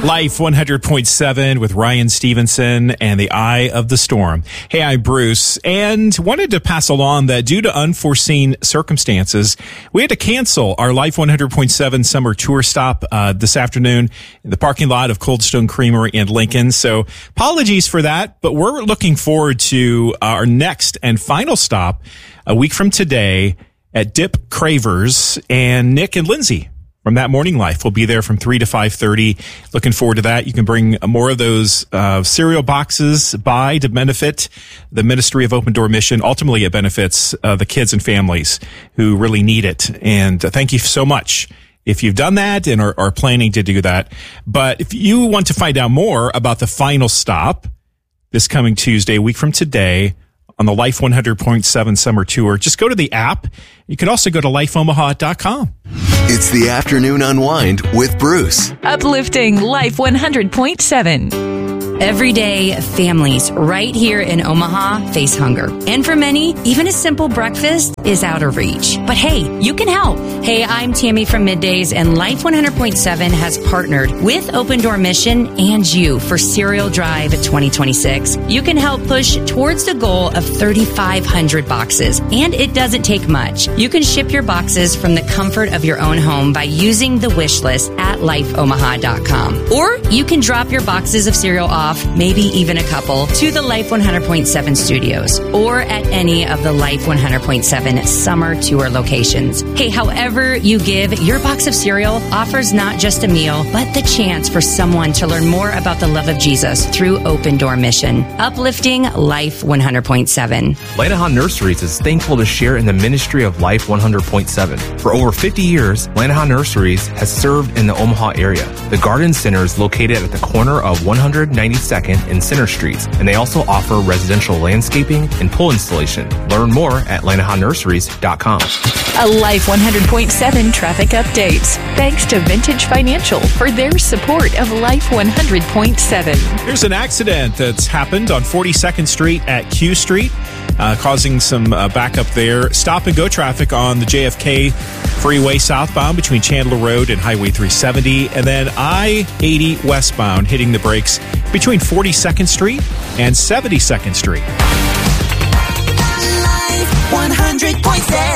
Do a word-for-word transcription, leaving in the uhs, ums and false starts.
Life one hundred point seven with Ryan Stevenson and the Eye of the Storm. Hey, I'm Bruce, and wanted to pass along that due to unforeseen circumstances, we had to cancel our Life one hundred point seven summer tour stop uh, this afternoon in the parking lot of Cold Stone Creamery in Lincoln. So apologies for that, but we're looking forward to our next and final stop a week from today at Dip Cravers, and Nick and Lindsay from That Morning Life will be there from three to five thirty. Looking forward to that. You can bring more of those uh, cereal boxes by to benefit the Ministry of Open Door Mission. Ultimately, it benefits uh, the kids and families who really need it. And uh, thank you so much if you've done that and are, are planning to do that. But if you want to find out more about the final stop this coming Tuesday, a week from today, on the Life one hundred point seven Summer Tour, just go to the app. You can also go to life omaha dot com. It's the Afternoon Unwind with Bruce. Uplifting Life one hundred point seven. Everyday families right here in Omaha face hunger. And for many, even a simple breakfast is out of reach. But hey, you can help. Hey, I'm Tammy from Middays, and Life one hundred point seven has partnered with Open Door Mission and you for Cereal Drive twenty twenty-six. You can help push towards the goal of thirty-five hundred boxes, and it doesn't take much. You can ship your boxes from the comfort of your own home by using the wish list at life omaha dot com. Or you can drop your boxes of cereal off, maybe even a couple, to the Life one hundred point seven studios or at any of the Life one hundred point seven summer tour locations. Hey, however you give, your box of cereal offers not just a meal, but the chance for someone to learn more about the love of Jesus through Open Door Mission. Uplifting Life one hundred point seven. Lanahan Nurseries is thankful to share in the ministry of Life one hundred point seven. For over fifty years, Lanahan Nurseries has served in the Omaha area. The Garden Center is located at the corner of one hundred ninety-second and Center Streets, and they also offer residential landscaping and pool installation. Learn more at lanahan nurseries dot com. A Life one hundred point seven traffic updates. Thanks to Vintage Financial for their support of Life one hundred point seven. There's an accident that's happened on forty-second Street at Q Street, uh, causing some uh, backup there. Stop and go traffic on the J F K Freeway southbound between Chandler Road and Highway three seventy, and then I eighty westbound hitting the brakes between forty-second Street and seventy-second Street. Life one hundred point seven.